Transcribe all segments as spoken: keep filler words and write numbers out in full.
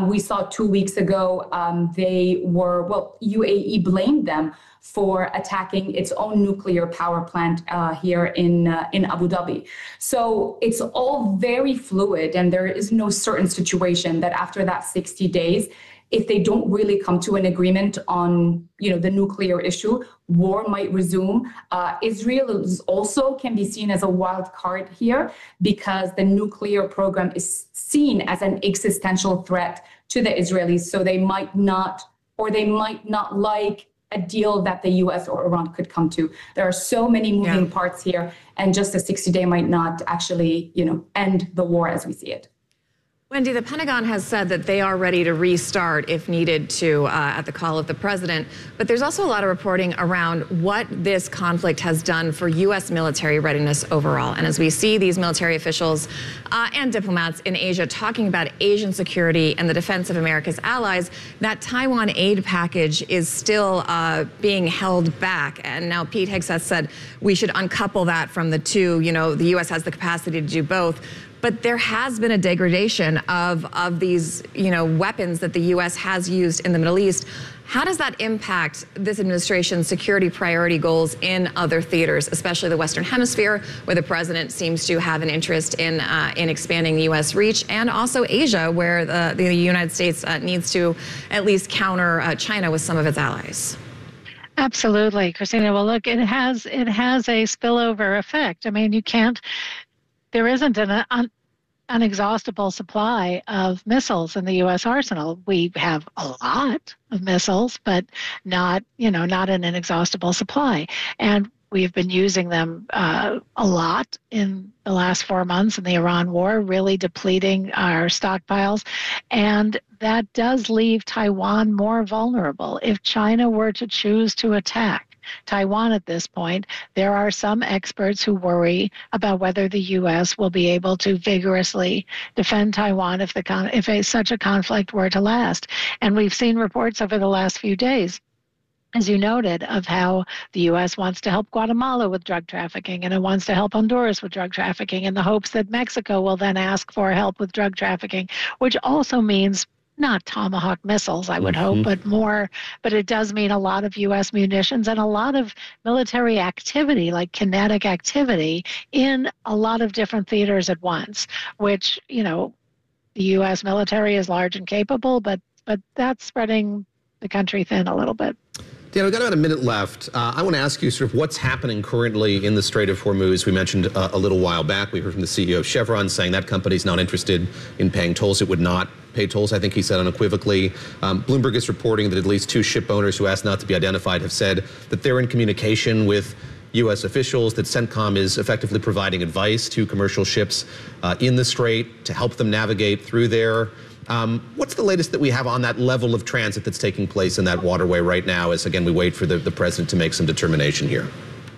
Um, we saw two weeks ago um, they were, well, U A E blamed them for attacking its own nuclear power plant uh, here in uh, in Abu Dhabi. So it's all very fluid, and there is no certain situation that after that sixty days, if they don't really come to an agreement on, you know, the nuclear issue, war might resume. Uh, Israel is also can be seen as a wild card here because the nuclear program is seen as an existential threat to the Israelis. So they might not, or they might not like a deal that the U S or Iran could come to. There are so many moving yeah. parts here, and just a sixty day might not actually, you know, end the war as we see it. Wendy, the Pentagon has said that they are ready to restart if needed to uh, at the call of the president. But there's also a lot of reporting around what this conflict has done for U S military readiness overall. And as we see these military officials uh, and diplomats in Asia talking about Asian security and the defense of America's allies, that Taiwan aid package is still uh, being held back. And now Pete Hegseth said we should uncouple that from the two. You know, the U S has the capacity to do both. But there has been a degradation of, of these, you know, weapons that the U S has used in the Middle East. How does that impact this administration's security priority goals in other theaters, especially the Western Hemisphere, where the president seems to have an interest in uh, in expanding the U S reach, and also Asia, where the, the United States uh, needs to at least counter uh, China with some of its allies? Absolutely, Christina. Well, look, it has it has a spillover effect. I mean, you can't. There isn't an un, unexhaustible supply of missiles in the U S arsenal. We have a lot of missiles, but not, you know, not an inexhaustible supply. And we've been using them uh, a lot in the last four months in the Iran war, really depleting our stockpiles. And that does leave Taiwan more vulnerable. If China were to choose to attack Taiwan at this point, there are some experts who worry about whether the U S will be able to vigorously defend Taiwan if the con if a, such a conflict were to last. And we've seen reports over the last few days, as you noted, of how the U S wants to help Guatemala with drug trafficking, and it wants to help Honduras with drug trafficking in the hopes that Mexico will then ask for help with drug trafficking, which also means not Tomahawk missiles, I would mm-hmm. hope, but more, but it does mean a lot of U S munitions and a lot of military activity, like kinetic activity, in a lot of different theaters at once, which, you know, the U S military is large and capable, but, but that's spreading the country thin a little bit. Dan, we've got about a minute left. Uh, I want to ask you sort of what's happening currently in the Strait of Hormuz. We mentioned uh, a little while back, we heard from the C E O of Chevron saying that company's not interested in paying tolls. It would not pay tolls, I think he said unequivocally. Um, Bloomberg is reporting that at least two ship owners who asked not to be identified have said that they're in communication with U S officials, that CENTCOM is effectively providing advice to commercial ships uh, in the Strait to help them navigate through there. Um, what's the latest that we have on that level of transit that's taking place in that waterway right now as, again, we wait for the, the president to make some determination here?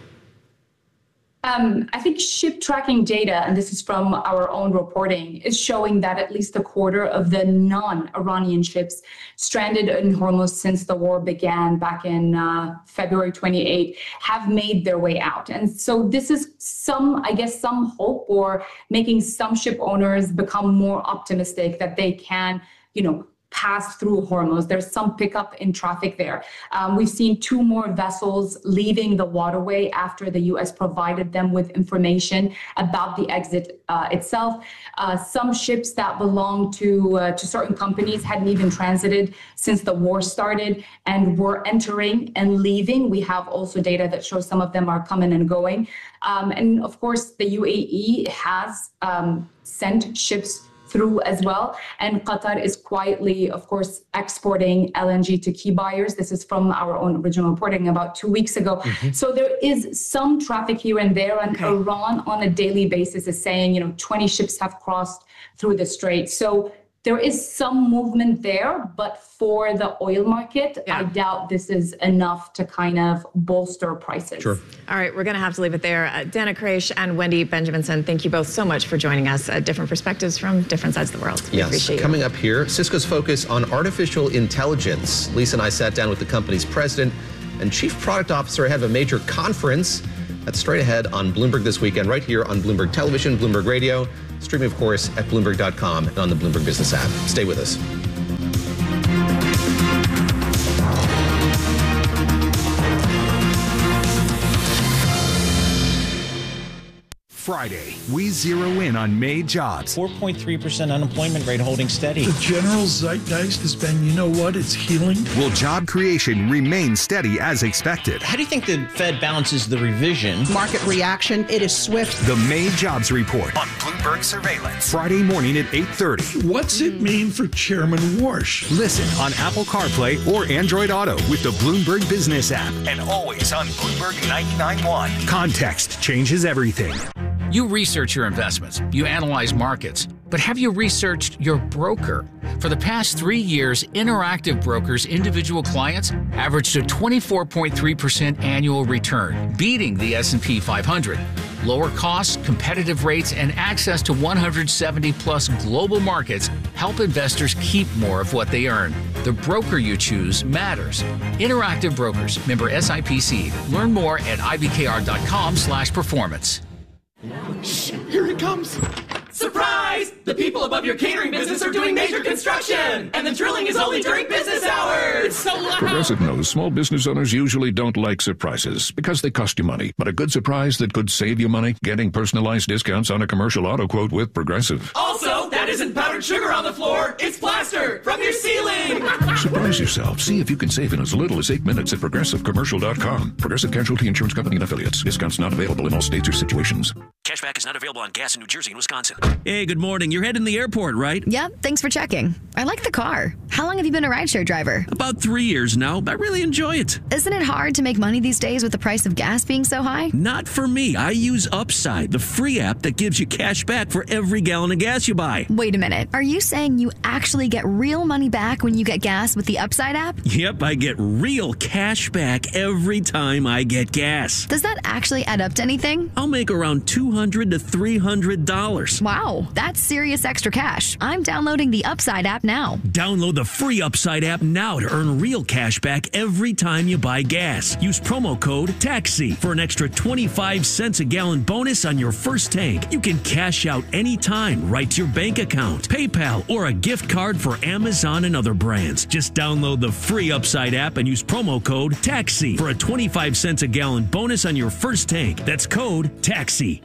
Um, I think ship tracking data, and this is from our own reporting, is showing that at least a quarter of the non-Iranian ships stranded in Hormuz since the war began back in uh, February twenty-eighth have made their way out. And so this is some, I guess, some hope, or making some ship owners become more optimistic that they can, you know, pass through Hormuz. There's some pickup in traffic there. Um, we've seen two more vessels leaving the waterway after the U S provided them with information about the exit uh, itself. Uh, some ships that belong to uh, to certain companies hadn't even transited since the war started and were entering and leaving. We have also data that shows some of them are coming and going. Um, and of course, the U A E has um, sent ships through as well. And Qatar is quietly, of course, exporting L N G to key buyers. This is from our own original reporting about two weeks ago. Mm-hmm. So there is some traffic here and there. And okay. Iran on a daily basis is saying, you know, twenty ships have crossed through the strait. So there is some movement there, but for the oil market, yeah. I doubt this is enough to kind of bolster prices. Sure. All right, we're going to have to leave it there. Uh, Dana Kraish and Wendy Benjaminson, thank you both so much for joining us. Uh, different perspectives from different sides of the world. We yes, appreciate coming you. up here, Cisco's focus on artificial intelligence. Lisa and I sat down with the company's president and chief product officer ahead of a major conference. That's straight ahead on Bloomberg This Weekend, right here on Bloomberg Television, Bloomberg Radio, streaming, of course, at Bloomberg dot com and on the Bloomberg Business app. Stay with us. Friday, we zero in on May jobs. four point three percent unemployment rate holding steady. The general zeitgeist has been, you know what, it's healing. Will job creation remain steady as expected? How do you think the Fed balances the revision? Market reaction, it is swift. The May jobs report on Bloomberg Surveillance. Friday morning at eight thirty. What's it mean for Chairman Warsh? Listen on Apple CarPlay or Android Auto with the Bloomberg Business app. And always on Bloomberg ninety-nine point one. Context changes everything. You research your investments, you analyze markets, but have you researched your broker? For the past three years, Interactive Brokers' individual clients averaged a twenty-four point three percent annual return, beating the S and P five hundred. Lower costs, competitive rates, and access to one hundred seventy plus global markets help investors keep more of what they earn. The broker you choose matters. Interactive Brokers, member S I P C. Learn more at I B K R dot com slash performance. Shh, here it comes. Surprise! The people above your catering business are doing major construction, and the drilling is only during business hours. It's so loud. Progressive knows small business owners usually don't like surprises because they cost you money. But a good surprise that could save you money, getting personalized discounts on a commercial auto quote with Progressive. Also, that isn't powdered sugar on the floor. It's plaster from your ceiling. Surprise yourself. See if you can save in as little as eight minutes at progressive commercial dot com. Progressive Casualty Insurance Company and Affiliates. Discounts not available in all states or situations. Cashback is not available on gas in New Jersey and Wisconsin. Hey, good morning. You're heading to the airport, right? Yep, thanks for checking. I like the car. How long have you been a rideshare driver? About three years now. I really enjoy it. Isn't it hard to make money these days with the price of gas being so high? Not for me. I use Upside, the free app that gives you cash back for every gallon of gas you buy. Wait a minute. Are you saying you actually get real money back when you get gas with the Upside app? Yep, I get real cash back every time I get gas. Does that actually add up to anything? I'll make around two hundred to three hundred dollars. Wow, that's serious extra cash. I'm downloading the Upside app now. Download the free Upside app now to earn real cash back every time you buy gas. Use promo code TAXI for an extra twenty-five cents a gallon bonus on your first tank. You can cash out anytime right to your bank account, PayPal, or a gift card for Amazon and other brands. Just download the free Upside app and use promo code TAXI for a twenty-five cents a gallon bonus on your first tank. That's code TAXI.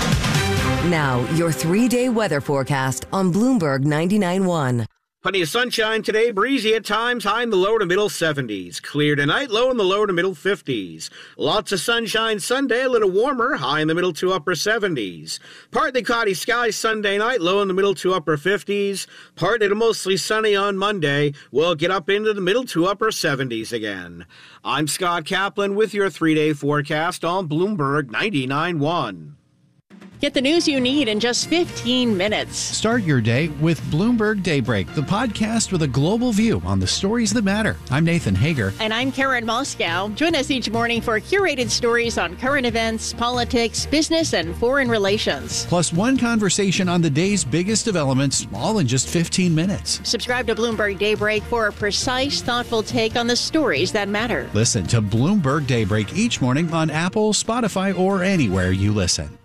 Now, your three-day weather forecast on Bloomberg ninety-nine point one. Plenty of sunshine today, breezy at times, high in the low to middle seventies. Clear tonight, low in the low to middle fifties. Lots of sunshine Sunday, a little warmer, high in the middle to upper seventies. Partly cloudy skies Sunday night, low in the middle to upper fifties. Partly to mostly sunny on Monday. We'll get up into the middle to upper seventies again. I'm Scott Kaplan with your three-day forecast on Bloomberg ninety-nine point one. Get the news you need in just fifteen minutes. Start your day with Bloomberg Daybreak, the podcast with a global view on the stories that matter. I'm Nathan Hager. And I'm Karen Moscow. Join us each morning for curated stories on current events, politics, business, and foreign relations. Plus one conversation on the day's biggest developments, all in just fifteen minutes. Subscribe to Bloomberg Daybreak for a precise, thoughtful take on the stories that matter. Listen to Bloomberg Daybreak each morning on Apple, Spotify, or anywhere you listen.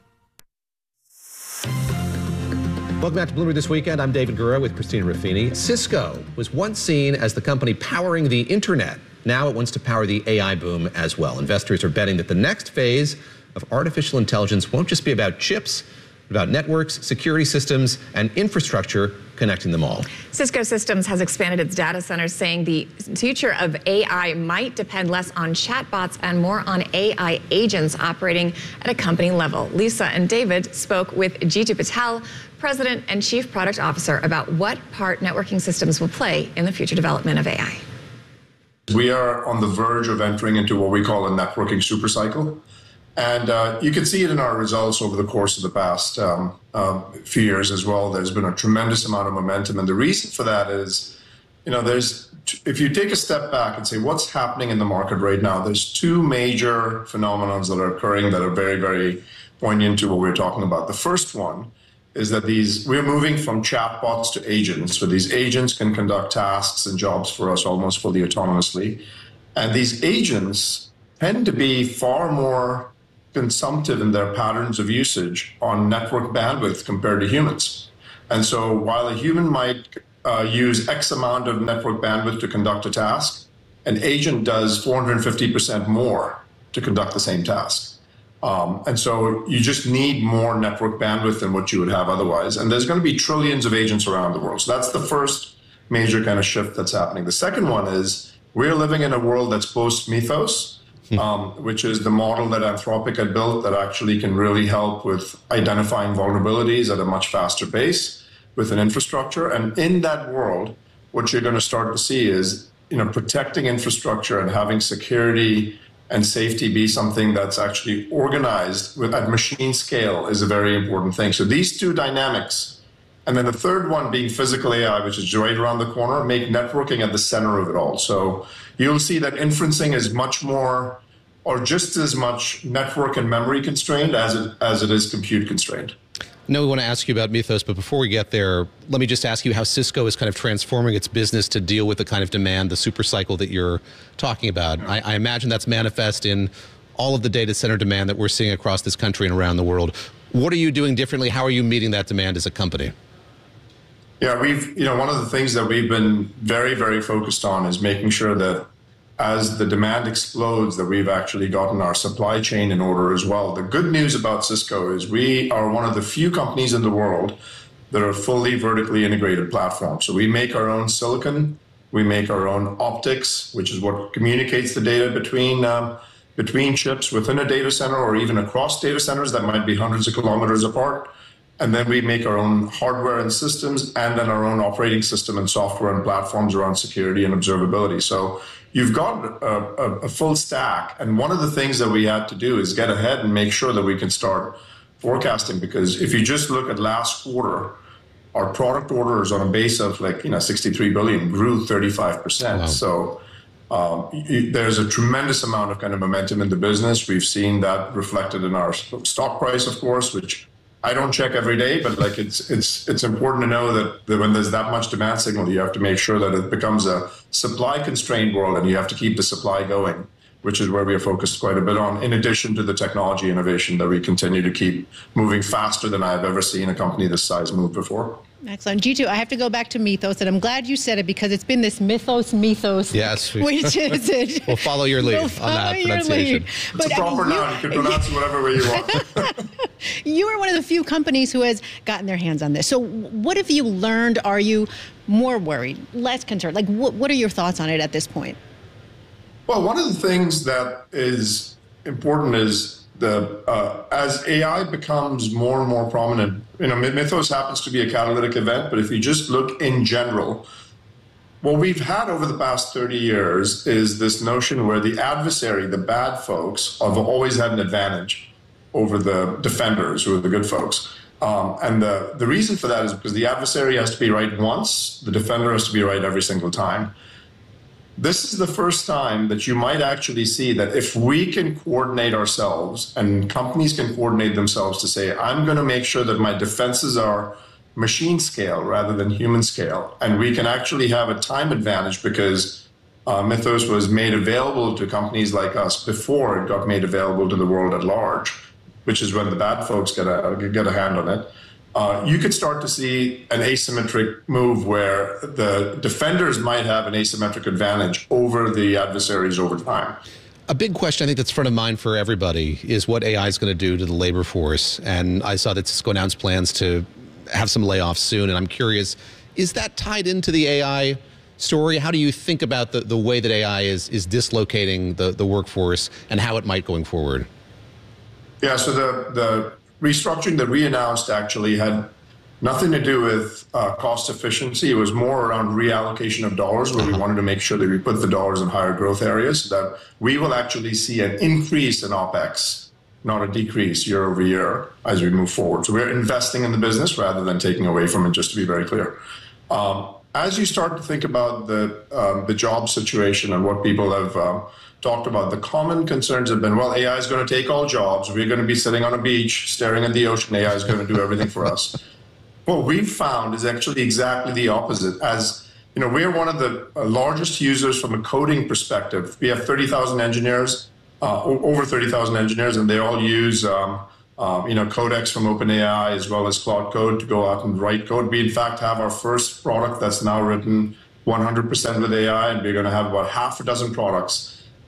Welcome back to Bloomberg This Weekend. I'm David Gura with Christina Ruffini. Cisco was once seen as the company powering the internet. Now it wants to power the A I boom as well. Investors are betting that the next phase of artificial intelligence won't just be about chips, but about networks, security systems, and infrastructure connecting them all. Cisco Systems has expanded its data centers, saying the future of A I might depend less on chatbots and more on A I agents operating at a company level. Lisa and David spoke with Jeetu Patel, President and Chief Product Officer, about what part networking systems will play in the future development of A I. We are on the verge of entering into what we call a networking supercycle. And uh, you can see it in our results over the course of the past um, uh, few years as well. There's been a tremendous amount of momentum. And the reason for that is, you know, there's, if you take a step back and say what's happening in the market right now, there's two major phenomena that are occurring that are very, very poignant to what we're talking about. The first one is that these, we're moving from chatbots to agents. So these agents can conduct tasks and jobs for us almost fully autonomously. And these agents tend to be far more consumptive in their patterns of usage on network bandwidth compared to humans. And so while a human might uh, use X amount of network bandwidth to conduct a task, an agent does four hundred fifty percent more to conduct the same task. Um, and so you just need more network bandwidth than what you would have otherwise. And there's going to be trillions of agents around the world. So that's the first major kind of shift that's happening. The second one is we're living in a world that's post-Mythos, um, which is the model that Anthropic had built that actually can really help with identifying vulnerabilities at a much faster pace with an infrastructure. And in that world, what you're going to start to see is, you know, protecting infrastructure and having security and safety be something that's actually organized with, at machine scale is a very important thing. So these two dynamics, and then the third one being physical A I, which is right around the corner, make networking at the center of it all. So you'll see that inferencing is much more, or just as much, network and memory constrained as it, as it is compute constrained. I know we want to ask you about Mythos, but before we get there, let me just ask you how Cisco is kind of transforming its business to deal with the kind of demand, the super cycle that you're talking about. I, I imagine that's manifest in all of the data center demand that we're seeing across this country and around the world. What are you doing differently? How are you meeting that demand as a company? Yeah, we've, you know, one of the things that we've been very, very focused on is making sure that as the demand explodes, that we've actually gotten our supply chain in order as well. The good news about Cisco is we are one of the few companies in the world that are fully vertically integrated platforms. So we make our own silicon, we make our own optics, which is what communicates the data between um, between chips within a data center or even across data centers that might be hundreds of kilometers apart. And then we make our own hardware and systems, and then our own operating system and software and platforms around security and observability. So you've got a, a, a full stack. And one of the things that we had to do is get ahead and make sure that we can start forecasting. Because if you just look at last quarter, our product orders on a base of like, you know, sixty-three billion grew thirty-five percent. Wow. So um, you, there's a tremendous amount of kind of momentum in the business. We've seen that reflected in our stock price, of course, which I don't check every day, but like it's it's it's important to know that, that when there's that much demand signal, you have to make sure that it becomes a supply constrained world, and you have to keep the supply going, which is where we are focused quite a bit on, in addition to the technology innovation that we continue to keep moving faster than I've ever seen a company this size move before. Excellent. G two, I have to go back to Mythos, and I'm glad you said it because it's been this mythos, mythos. Yes. Which is it? We'll follow your lead we'll on follow that your pronunciation. lead. It's but a proper you, noun. You can pronounce it whatever way you want. You are one of the few companies who has gotten their hands on this. So what have you learned? Are you more worried, less concerned? Like, what, what are your thoughts on it at this point? Well, one of the things that is important is the uh, as A I becomes more and more prominent, you know, Mythos happens to be a catalytic event, but if you just look in general, what we've had over the past thirty years is this notion where the adversary, the bad folks, have always had an advantage over the defenders, who are the good folks. Um, and the, the reason for that is because the adversary has to be right once, the defender has to be right every single time. This is the first time that you might actually see that if we can coordinate ourselves and companies can coordinate themselves to say, I'm going to make sure that my defenses are machine scale rather than human scale. And we can actually have a time advantage because uh, Mythos was made available to companies like us before it got made available to the world at large, which is when the bad folks get a, get a hand on it. Uh, you could start to see an asymmetric move where the defenders might have an asymmetric advantage over the adversaries over time. A big question I think that's front of mind for everybody is what A I is going to do to the labor force. And I saw that Cisco announced plans to have some layoffs soon. And I'm curious, is that tied into the A I story? How do you think about the, the way that A I is, is dislocating the, the workforce and how it might going forward? Yeah, so the, the restructuring that we announced actually had nothing to do with uh, cost efficiency. It was more around reallocation of dollars, where we wanted to make sure that we put the dollars in higher growth areas, so that we will actually see an increase in OpEx, not a decrease year over year as we move forward. So we're investing in the business rather than taking away from it, just to be very clear. Um, as you start to think about the, um, the job situation and what people have um, talked about, the common concerns have been, well, A I is going to take all jobs. We're going to be sitting on a beach staring at the ocean. A I is going to do everything for us. What we've found is actually exactly the opposite. As you know, we're one of the largest users from a coding perspective. We have thirty thousand engineers, uh, over thirty thousand engineers, and they all use um, um, you know, Codex from OpenAI as well as Claude Code to go out and write code. We, in fact, have our first product that's now written one hundred percent with A I, and we're going to have about half a dozen products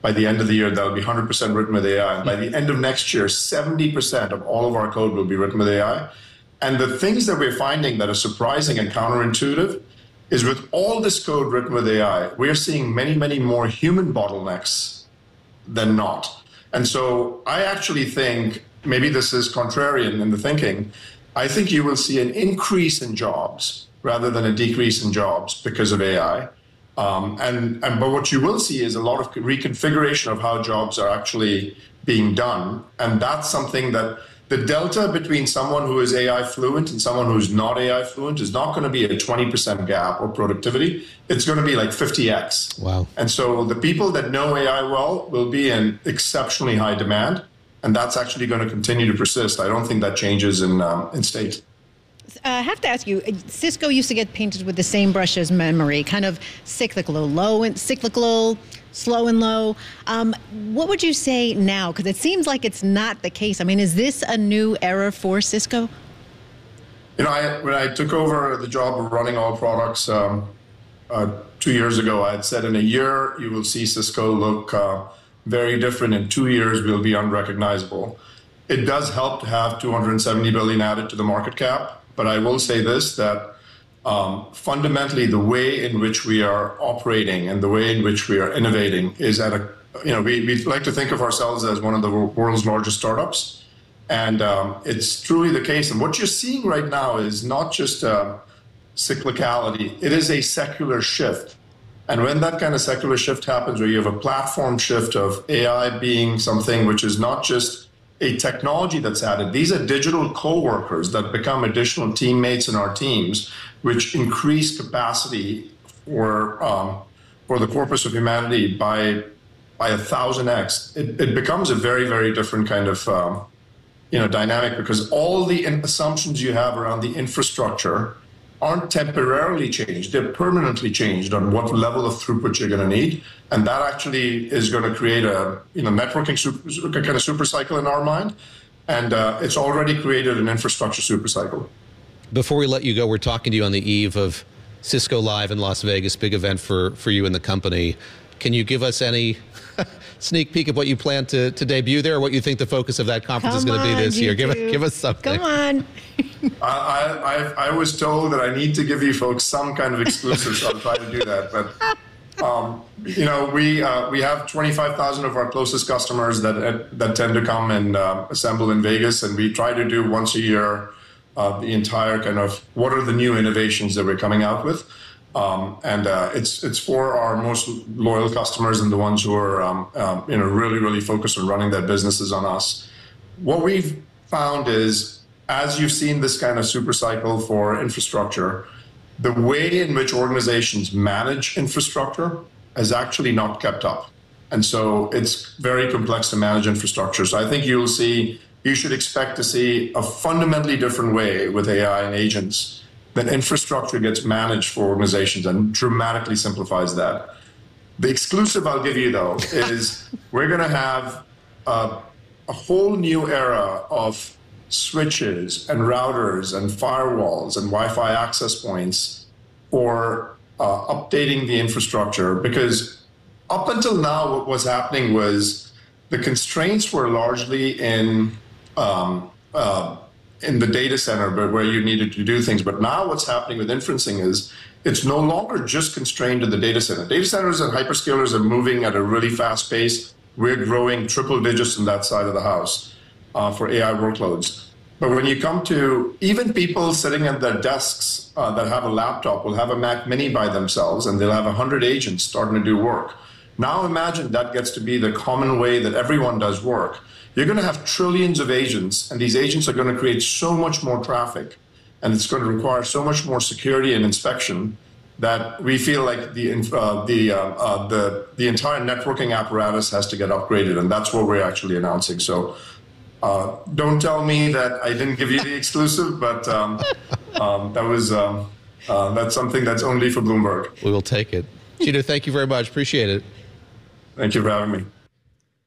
by the end of the year, that'll be one hundred percent written with A I. And by the end of next year, seventy percent of all of our code will be written with A I. And the things that we're finding that are surprising and counterintuitive is with all this code written with A I, we're seeing many, many more human bottlenecks than not. And so I actually think, maybe this is contrarian in the thinking, I think you will see an increase in jobs rather than a decrease in jobs because of A I. Um, and, and but what you will see is a lot of reconfiguration of how jobs are actually being done. And that's something that the delta between someone who is A I fluent and someone who's not A I fluent is not going to be a twenty percent gap or productivity. It's going to be like fifty x. Wow. And so the people that know A I well will be in exceptionally high demand. And that's actually going to continue to persist. I don't think that changes in, um, in state. I have to ask you, Cisco used to get painted with the same brush as memory, kind of cyclical, low and cyclical, slow and low. Um, what would you say now? Because it seems like it's not the case. I mean, is this a new era for Cisco? You know, I, when I took over the job of running all products um, uh, two years ago, I had said in a year you will see Cisco look uh, very different. In two years, we'll be unrecognizable. It does help to have two hundred seventy billion dollars added to the market cap. But I will say this, that um, fundamentally the way in which we are operating and the way in which we are innovating is at a, you know, we, we like to think of ourselves as one of the world's largest startups. And um, it's truly the case. And what you're seeing right now is not just uh, cyclicality, it is a secular shift. And when that kind of secular shift happens, where you have a platform shift of A I being something which is not just a technology that's added. These are digital co-workers that become additional teammates in our teams, which increase capacity for um, for the corpus of humanity by by a thousand x. It, it becomes a very, very different kind of um, you know dynamic, because all the assumptions you have around the infrastructure aren't temporarily changed; they're permanently changed on what level of throughput you're going to need. And that actually is going to create a you know networking super, kind of super cycle in our mind. And uh, it's already created an infrastructure super cycle. Before we let you go, we're talking to you on the eve of Cisco Live in Las Vegas, big event for, for you and the company. Can you give us any sneak peek of what you plan to, to debut there, or what you think the focus of that conference Come is going to be this on, year? Give, do. give us something. Come on. I, I, I was told that I need to give you folks some kind of exclusive, so I'll try to do that. But Um, you know, we uh, we have twenty-five thousand of our closest customers that that tend to come and uh, assemble in Vegas, and we try to do once a year uh, the entire kind of what are the new innovations that we're coming out with, um, and uh, it's it's for our most loyal customers and the ones who are um, um, you know really really focused on running their businesses on us. What we've found is, as you've seen this kind of super cycle for infrastructure, the way in which organizations manage infrastructure has actually not kept up. And so it's very complex to manage infrastructure. So I think you'll see, you should expect to see a fundamentally different way with A I and agents that infrastructure gets managed for organizations, and dramatically simplifies that. The exclusive I'll give you, though, is we're going to have a, a whole new era of switches and routers and firewalls and Wi-Fi access points for uh, updating the infrastructure, because up until now what was happening was the constraints were largely in um, uh, in the data center, but where you needed to do things. But now what's happening with inferencing is it's no longer just constrained to the data center. Data centers and hyperscalers are moving at a really fast pace. We're growing triple digits in that side of the house uh, for A I workloads. But when you come to even people sitting at their desks uh, that have a laptop will have a Mac Mini by themselves, and they'll have one hundred agents starting to do work. Now imagine that gets to be the common way that everyone does work. You're going to have trillions of agents, and these agents are going to create so much more traffic, and it's going to require so much more security and inspection that we feel like the uh, the uh, uh, the the entire networking apparatus has to get upgraded, and that's what we're actually announcing. So. Uh, don't tell me that I didn't give you the exclusive, but um, um, that was um, uh, that's something that's only for Bloomberg. We will take it. Jeetu, thank you very much. Appreciate it. Thank you for having me.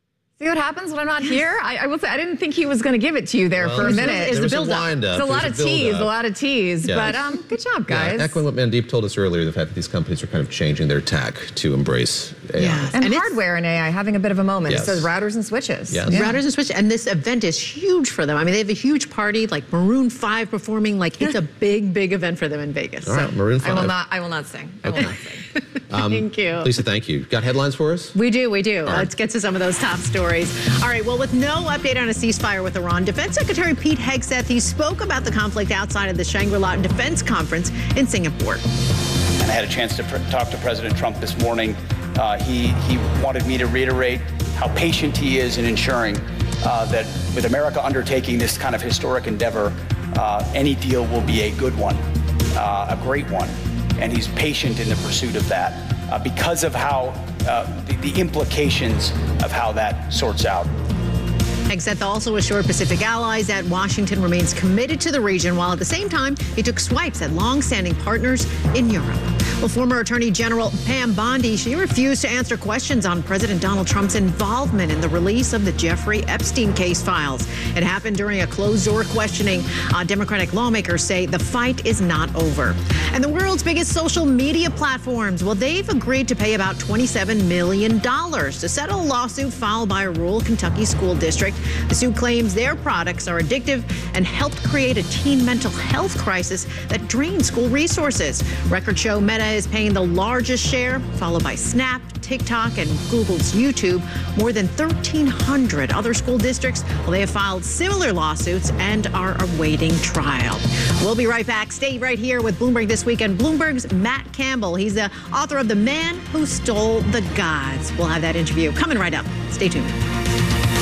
See what happens when I'm not here? I, I will say I didn't think he was going to give it to you there well, for a minute. Is the build up? It's a lot of tease, a lot of tease. Yes. But um, good job, guys. Yeah, echoing what Mandeep told us earlier, the fact that these companies are kind of changing their tack to embrace A I. Yeah. And, and hardware and A I having a bit of a moment. Yes. It says routers and switches. Yes. Yeah. Routers and switches. And this event is huge for them. I mean, they have a huge party, like Maroon five performing. Like, it's a big, big event for them in Vegas. All right, so. Maroon five. I will not, I will not sing. I will okay. not sing. Um, Thank you. Lisa, thank you. Got headlines for us? We do, we do. Right. Let's get to some of those top stories. All right, well, with no update on a ceasefire with Iran, Defense Secretary Pete Hegseth, he spoke about the conflict outside of the Shangri-La Defense Conference in Singapore. And I had a chance to pr- talk to President Trump this morning. Uh, he, he wanted me to reiterate how patient he is in ensuring uh, that with America undertaking this kind of historic endeavor, uh, any deal will be a good one, uh, a great one. And he's patient in the pursuit of that uh, because of how uh, the, the implications of how that sorts out. Hegseth also assured Pacific allies that Washington remains committed to the region, while at the same time he took swipes at long-standing partners in Europe. Well, former Attorney General Pam Bondi, she refused to answer questions on President Donald Trump's involvement in the release of the Jeffrey Epstein case files. It happened during a closed-door questioning. Uh, Democratic lawmakers say the fight is not over. And the world's biggest social media platforms, well, they've agreed to pay about twenty-seven million dollars to settle a lawsuit filed by a rural Kentucky school district. The suit claims their products are addictive and helped create a teen mental health crisis that drains school resources. Records show Meta is paying the largest share, followed by Snap, TikTok, and Google's YouTube. More than thirteen hundred other school districts, well, they have filed similar lawsuits and are awaiting trial. We'll be right back. Stay right here with Bloomberg This Week and Bloomberg's Matt Campbell. He's the author of The Man Who Stole the Gods. We'll have that interview coming right up. Stay tuned.